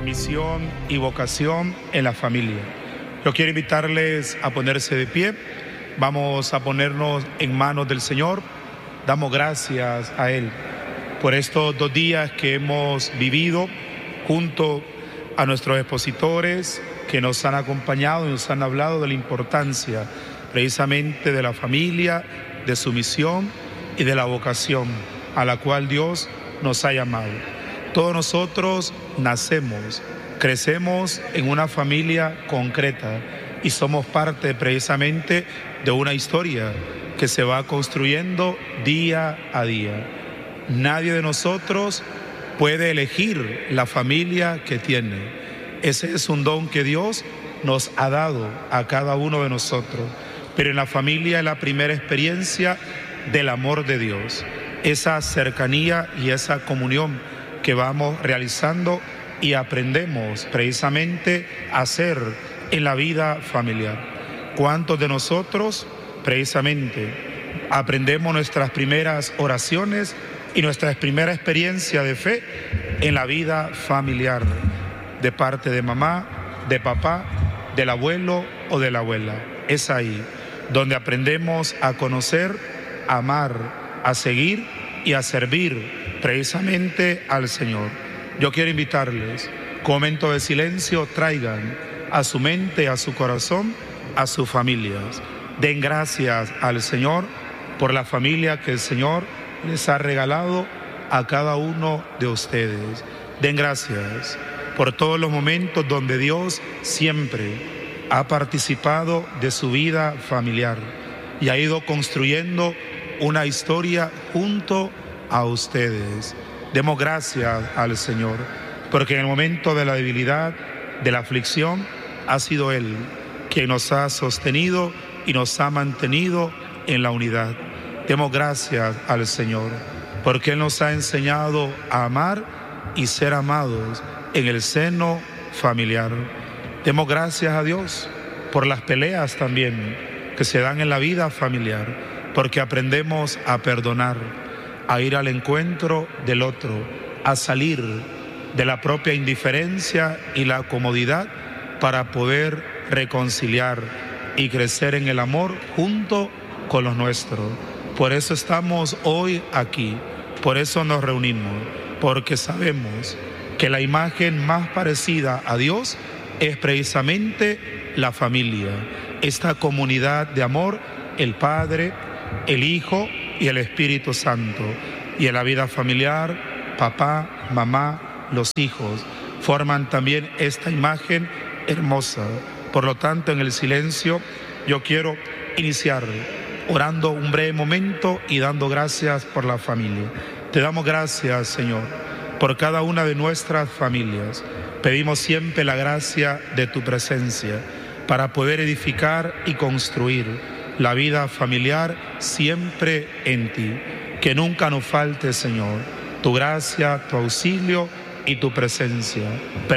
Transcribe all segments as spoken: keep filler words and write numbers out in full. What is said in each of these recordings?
misión y vocación en la familia. Yo quiero invitarles a ponerse de pie. Vamos a ponernos en manos del Señor. Damos gracias a Él por estos dos días que hemos vivido junto a nuestros expositores que nos han acompañado y nos han hablado de la importancia precisamente de la familia, de su misión y de la vocación a la cual Dios nos ha llamado. Todos nosotros nacemos, crecemos en una familia concreta y somos parte precisamente de una historia que se va construyendo día a día. Nadie de nosotros puede elegir la familia que tiene. Ese es un don que Dios nos ha dado a cada uno de nosotros. Pero en la familia es la primera experiencia del amor de Dios, esa cercanía y esa comunión que vamos realizando y aprendemos precisamente a hacer en la vida familiar. ¿Cuántos de nosotros precisamente aprendemos nuestras primeras oraciones y nuestra primera experiencia de fe en la vida familiar, de parte de mamá, de papá, del abuelo o de la abuela? Es ahí donde aprendemos a conocer, a amar, a seguir y a servir precisamente al Señor. Yo quiero invitarles, con momento de silencio, traigan a su mente, a su corazón, a sus familias. Den gracias al Señor por la familia que el Señor les ha regalado a cada uno de ustedes. Den gracias por todos los momentos donde Dios siempre ha participado de su vida familiar y ha ido construyendo una historia junto a ustedes. Demos gracias al Señor, porque en el momento de la debilidad, de la aflicción, ha sido Él quien nos ha sostenido y nos ha mantenido en la unidad. Demos gracias al Señor, porque Él nos ha enseñado a amar y ser amados en el seno familiar. Demos gracias a Dios por las peleas también que se dan en la vida familiar, porque aprendemos a perdonar, a ir al encuentro del otro, a salir de la propia indiferencia y la comodidad para poder reconciliar y crecer en el amor junto con los nuestros. Por eso estamos hoy aquí, por eso nos reunimos, porque sabemos que la imagen más parecida a Dios es precisamente la familia, esta comunidad de amor, el Padre, el Hijo y el Espíritu Santo. Y en la vida familiar, papá, mamá, los hijos forman también esta imagen hermosa. Por lo tanto, en el silencio, yo quiero iniciar orando un breve momento y dando gracias por la familia. Te damos gracias, Señor, por cada una de nuestras familias. Pedimos siempre la gracia de tu presencia para poder edificar y construir la vida familiar siempre en ti. Que nunca nos falte, Señor, tu gracia, tu auxilio y tu presencia.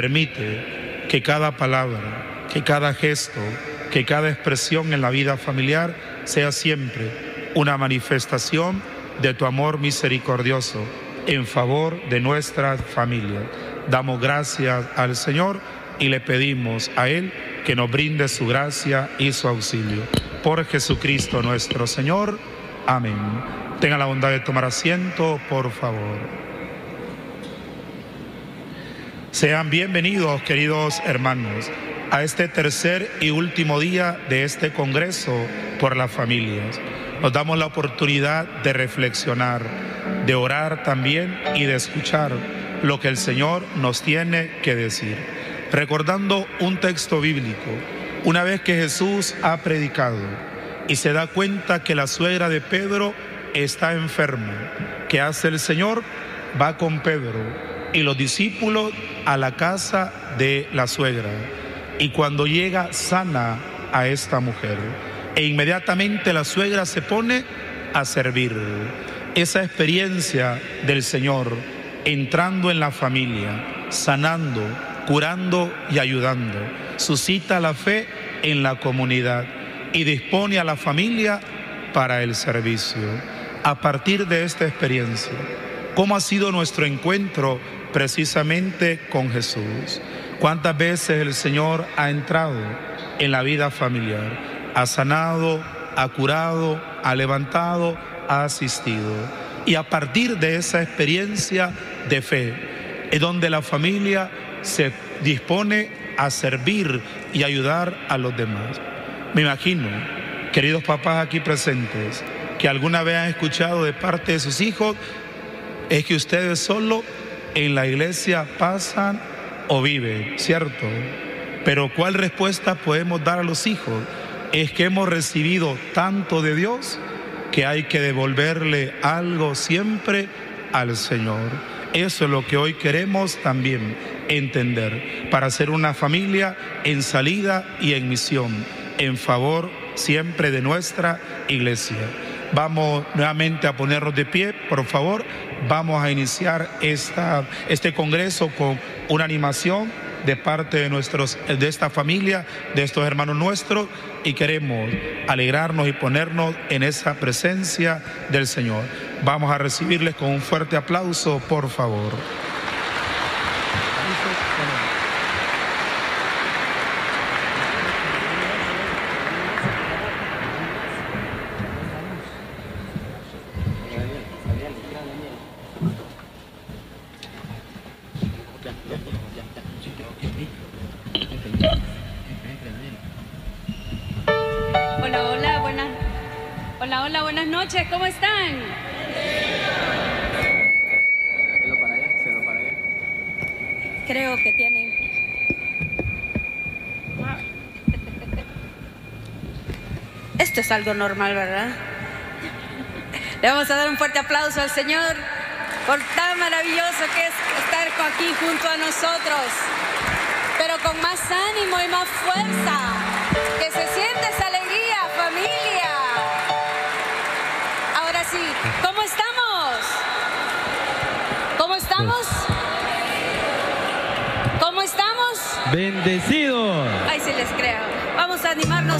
Permite que cada palabra, que cada gesto, que cada expresión en la vida familiar sea siempre una manifestación de tu amor misericordioso en favor de nuestras familias. Damos gracias al Señor y le pedimos a Él que nos brinde su gracia y su auxilio. Por Jesucristo nuestro Señor. Amén. Tengan la bondad de tomar asiento, por favor. Sean bienvenidos, queridos hermanos, a este tercer y último día de este Congreso por las Familias. Nos damos la oportunidad de reflexionar, de orar también y de escuchar lo que el Señor nos tiene que decir. Recordando un texto bíblico, una vez que Jesús ha predicado y se da cuenta que la suegra de Pedro está enferma, ¿qué hace el Señor? Va con Pedro y los discípulos a la casa de la suegra, y cuando llega sana a esta mujer, e inmediatamente la suegra se pone a servir. Esa experiencia del Señor entrando en la familia, sanando, curando y ayudando, suscita la fe en la comunidad y dispone a la familia para el servicio. A partir de esta experiencia, ¿cómo ha sido nuestro encuentro precisamente con Jesús? ¿Cuántas veces el Señor ha entrado en la vida familiar? Ha sanado, ha curado, ha levantado, ha asistido. Y a partir de esa experiencia de fe, es donde la familia se dispone a servir y ayudar a los demás. Me imagino, queridos papás aquí presentes, que alguna vez han escuchado de parte de sus hijos, es que ustedes solo en la iglesia pasan o viven, ¿cierto? Pero ¿cuál respuesta podemos dar a los hijos? Es que hemos recibido tanto de Dios que hay que devolverle algo siempre al Señor. Eso es lo que hoy queremos también entender, para ser una familia en salida y en misión, en favor siempre de nuestra iglesia. Vamos nuevamente a ponernos de pie, por favor. Vamos a iniciar esta, este congreso con una animación de parte de, nuestros, de esta familia, de estos hermanos nuestros, y queremos alegrarnos y ponernos en esa presencia del Señor. Vamos a recibirles con un fuerte aplauso, por favor. Hola, hola, buenas, hola, hola, buenas noches, ¿cómo están? Creo que tienen. Esto es algo normal, ¿verdad? Le vamos a dar un fuerte aplauso al Señor por tan maravilloso que es estar aquí junto a nosotros, pero con más ánimo y más fuerza. Que se siente esa alegría, familia. Ahora sí, ¿cómo estamos? ¿Cómo estamos? ¿Cómo estamos? Bendecidos. Ay, sí les creo. Vamos a animarnos.